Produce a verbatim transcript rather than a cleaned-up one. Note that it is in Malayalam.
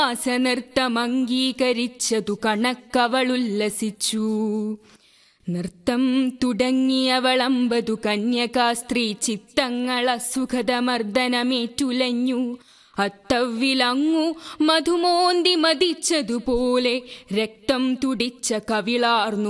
നൃത്തമംഗീകരിച്ചതു കണക്കവളുല്ലസിച്ചു. നൃത്തം തുടങ്ങിയവളമ്പതു കന്യകാസ്ത്രീ ചിത്തങ്ങളസുഖതമർദ്ദനമേറ്റുലഞ്ഞു. അത്തവിലങ്ങു മധുമോന്തി മതിച്ചതുപോലെ രക്തം തുടിച്ച കവിളാർന്നു